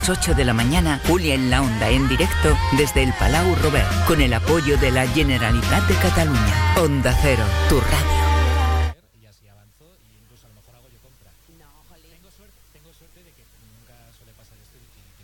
8 de la mañana, Julia en la Onda en directo desde el Palau Robert, con el apoyo de la Generalitat de Cataluña. Onda Cero, tu radio. Y así avanzo y incluso a lo mejor hago yo compra. No, jolín. Tengo suerte de que nunca suele pasar esto y